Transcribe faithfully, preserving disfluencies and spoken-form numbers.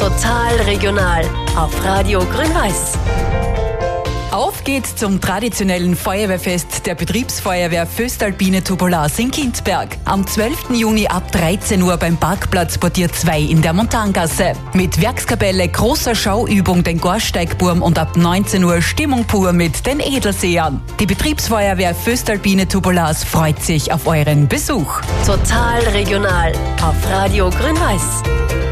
Total regional auf Radio Grün-Weiß. Auf geht's zum traditionellen Feuerwehrfest der Betriebsfeuerwehr Voestalpine Tubulas in Kindberg. Am zwölften Juni ab dreizehn Uhr beim Parkplatz Portier zwei in der Montangasse. Mit Werkskapelle, großer Schauübung, den Gorsteigburm und ab neunzehn Uhr Stimmung pur mit den Edelsehern. Die Betriebsfeuerwehr Voestalpine Tubulas freut sich auf euren Besuch. Total regional auf Radio Grün-Weiß.